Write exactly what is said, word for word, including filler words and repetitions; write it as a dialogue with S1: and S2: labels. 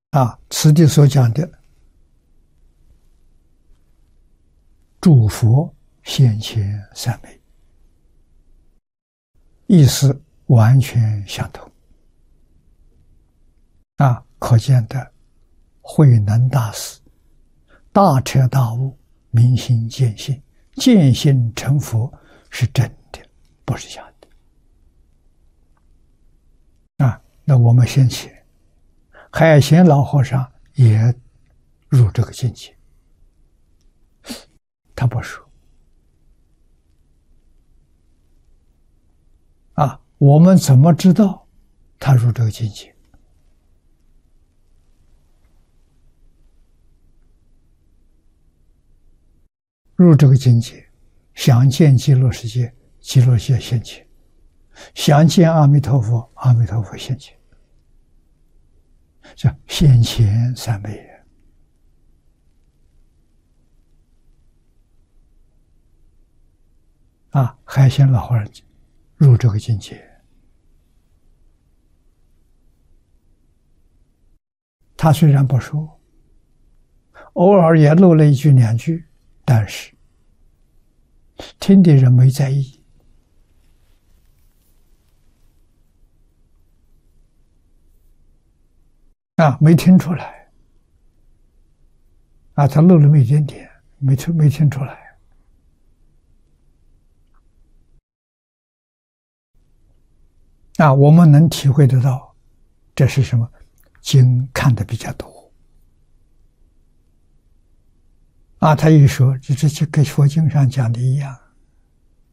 S1: 啊，此地所讲的诸佛现前三昧，意思完全相同。啊，可见的慧能大师大彻大悟，明心见性，见性成佛是真的，不是假的。啊，那我们先前海贤老和尚也入这个境界，他不说。啊，我们怎么知道他入这个境界？入这个境界，想见极乐世界，极乐世界现前；想见阿弥陀佛，阿弥陀佛现前。叫现前三昧人。啊，海鲜老和尚入这个境界，他虽然不说，偶尔也漏了一句两句，但是听的人没在意。啊，没听出来。啊，他漏了那么一点点，没听没听出来。啊，我们能体会得到，这是什么？经看的比较多。啊，他一说，这这这跟佛经上讲的一样。